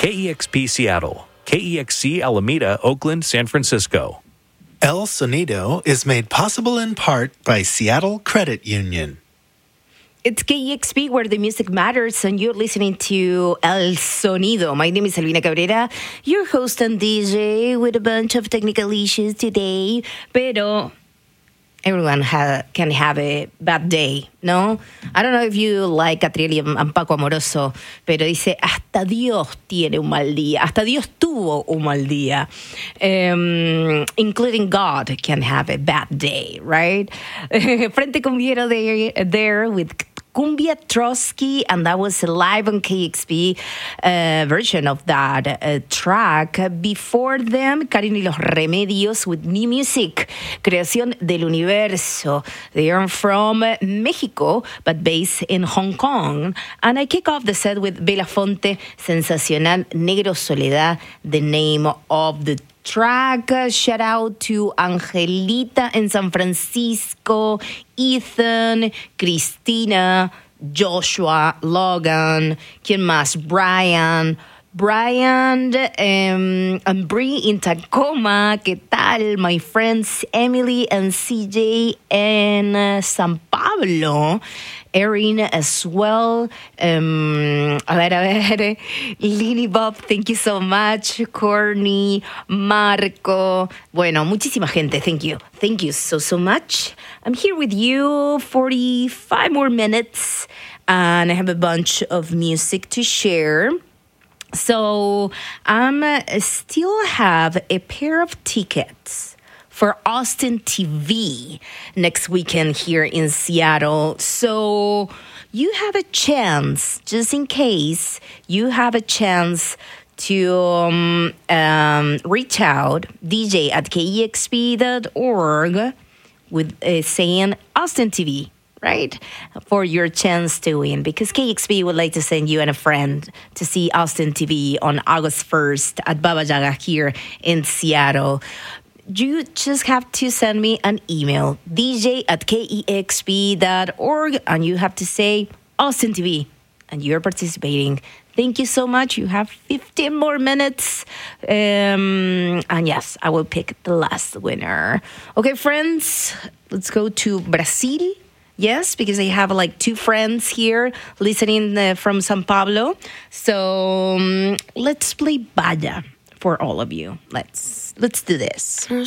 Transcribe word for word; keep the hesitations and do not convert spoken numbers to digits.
K E X P Seattle, K E X C Alameda, Oakland, San Francisco. El Sonido is made possible in part by Seattle Credit Union. It's K E X P, where the music matters, and you're listening to El Sonido. My name is Elvina Cabrera, your host and D J, with a bunch of technical issues today. Pero everyone ha- can have a bad day, ¿no? I don't know if you like Catriel y and Paco Amoroso, pero dice, hasta Dios tiene un mal día. Hasta Dios tuvo un mal día. Um, including God can have a bad day, right? Frente Cumbiero there, there with Cumbia Trotsky, and that was a live on K X P uh, version of that uh, track. Before them, Karin y los Remedios with New Music, Creación del Universo. They are from Mexico, but based in Hong Kong. And I kick off the set with Belafonte, Sensacional, Negro Soledad, the name of the track. Shout out to Angelita in San Francisco, Ethan, Cristina, Joshua, Logan, ¿quién más? Brian, Brian um, and Bree in Tacoma. ¿Qué tal? My friends Emily and C J in uh, San Pablo. Erin as well. Um, a ver, a ver. Lini Bob, thank you so much. Corny, Marco. Bueno, muchísima gente. Thank you. Thank you so, so much. I'm here with you forty-five more minutes, and I have a bunch of music to share. So I um, still have a pair of tickets for Austin T V next weekend here in Seattle. So you have a chance, just in case, you have a chance to um, um, reach out, D J at K E X P dot org with uh, saying Austin T V, right? For your chance to win, because K X P would like to send you and a friend to see Austin T V on August first at Baba Yaga here in Seattle. You just have to send me an email, D J at K E X P dot org, and you have to say Austin T V, and you're participating. Thank you so much. You have fifteen more minutes. Um, and yes, I will pick the last winner. Okay, friends, let's go to Brazil. Yes, because I have like two friends here listening uh, from San Pablo. So um, let's play Baya for all of you. Let's let's do this.